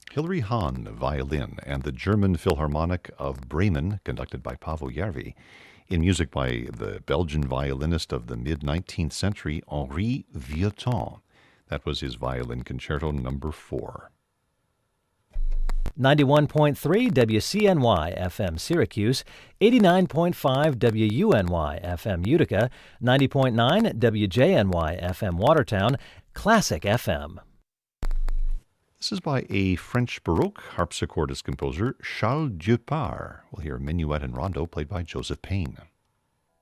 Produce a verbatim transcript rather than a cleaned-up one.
Hilary Hahn, violin, and the German Philharmonic of Bremen, conducted by Paavo Järvi, in music by the Belgian violinist of the mid-nineteenth century, Henri Vieuxtemps. That was his violin concerto number four. ninety-one point three W C N Y F M Syracuse, eighty-nine point five W U N Y F M Utica, ninety point nine W J N Y F M Watertown, Classic F M. This is by a French Baroque harpsichordist composer, Charles Dieupart. We'll hear Minuet and Rondo played by Joseph Payne.